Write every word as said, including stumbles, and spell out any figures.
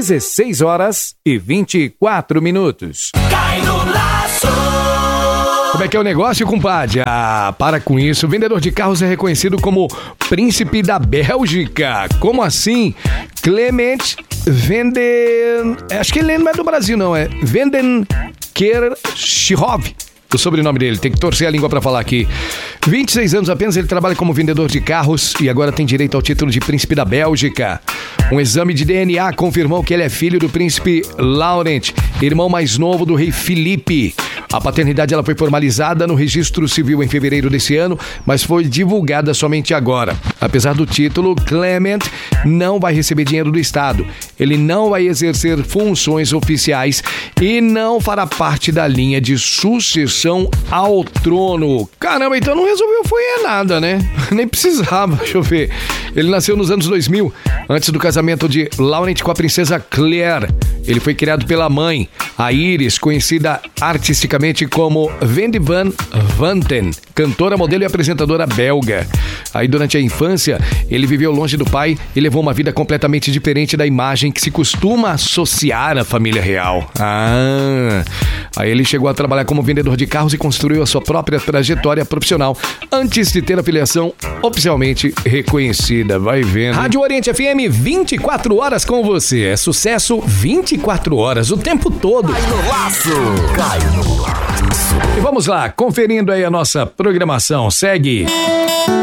dezesseis horas e vinte e quatro minutos. Cai no laço. Como é que é o negócio, compadre? Ah, para com isso. O vendedor de carros é reconhecido como príncipe da Bélgica. Como assim? Clement Venden... Acho que ele não é do Brasil, não. É Vendenkershove. O sobrenome dele, tem que torcer a língua pra falar aqui. vinte e seis anos apenas, ele trabalha como vendedor de carros e agora tem direito ao título de príncipe da Bélgica. Um exame de D N A confirmou que ele é filho do príncipe Laurent, irmão mais novo do rei Felipe. A paternidade ela foi formalizada no registro civil em fevereiro desse ano, mas foi divulgada somente agora. Apesar do título, Clement não vai receber dinheiro do Estado. Ele não vai exercer funções oficiais e não fará parte da linha de sucessão ao trono. Caramba, então não resolveu foi nada, né? Nem precisava, deixa eu ver. Ele nasceu nos anos dois mil, antes do casamento de Laurent com a princesa Claire. Ele foi criado pela mãe, a Iris, conhecida artisticamente como Wendy van Vanten, cantora, modelo e apresentadora belga. Aí durante a infância, ele viveu longe do pai e levou uma vida completamente diferente da imagem que se costuma associar à família real. Ah, aí ele chegou a trabalhar como vendedor de carros e construiu a sua própria trajetória profissional antes de ter a filiação oficialmente reconhecida. Vai vendo. Rádio Oriente F M, vinte e quatro horas com você. É sucesso vinte e quatro horas, o tempo todo. Cai no laço. Cai no laço. E vamos lá, conferindo aí a nossa programação. Segue.